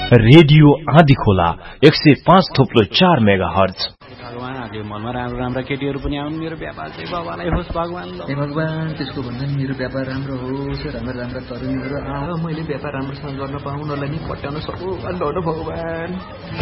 Radio आँधी खोला 105.4 megahertz. भगवान हाल्यो मनमा राम्रो केटीहरू पनि आउन्, मेरो व्यापार चाहिँ बाबालाई होस् भगवान। ए भगवान, त्यसको भन्दा नि मेरो व्यापार राम्रो होस्, राम्रो तरुनीहरू मैले व्यापार राम्रोसँग गर्न पाउँ, उनीहरूलाई नि पट्याउन सकु भगवान।